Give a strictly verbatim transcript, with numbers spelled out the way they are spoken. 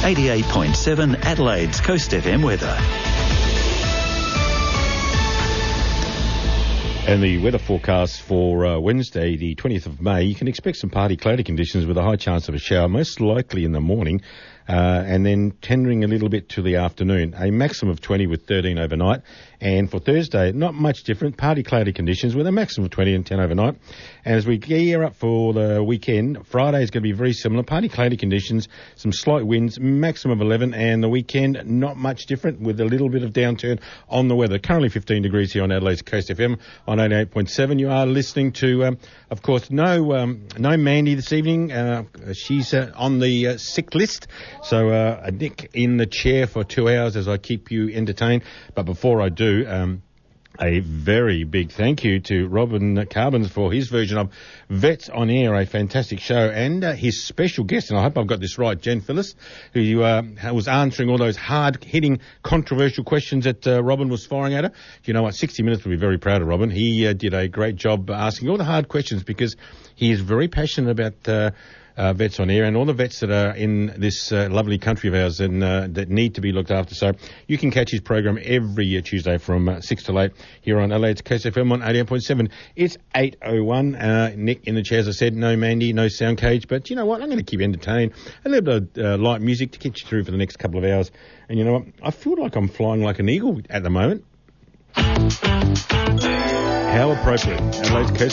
eighty-eight point seven Adelaide's Coast F M weather. And the weather forecast for uh, Wednesday, the twentieth of May, you can expect some partly cloudy conditions with a high chance of a shower, most likely in the morning, uh, and then tendering a little bit to the afternoon. A maximum of twenty with thirteen overnight. And for Thursday, not much different, partly cloudy conditions with a maximum of twenty and ten overnight. And as we gear up for the weekend, Friday is going to be very similar, partly cloudy conditions, some slight winds, maximum of eleven, and the weekend, not much different with a little bit of downturn on the weather. Currently fifteen degrees here on Adelaide's Coast F M on eighty-eight point seven. You are listening to, um, of course, no um, no Mandy this evening. Uh, she's uh, on the uh, sick list. So uh, Nick in the chair for two hours as I keep you entertained. But before I do, um, a very big thank you to Robin Carbons for his version of Vets on Air, a fantastic show, and uh, his special guest, and I hope I've got this right, Jen Phillis, who uh, was answering all those hard-hitting, controversial questions that uh, Robin was firing at her. You know what, sixty minutes will be very proud of Robin. He uh, did a great job asking all the hard questions because he is very passionate about uh, Uh, Vets on Air and all the vets that are in this uh, lovely country of ours and uh, that need to be looked after. So you can catch his program every uh, Tuesday from uh, six to eight here on Adelaide's Coast F M on eighty-eight point seven. It's eight oh one. Uh, Nick in the chair, as I said, no Mandy, no sound cage. But you know what? I'm going to keep entertained. A little bit of uh, light music to get you through for the next couple of hours. And you know what? I feel like I'm flying like an eagle at the moment. How appropriate. Adelaide's Coast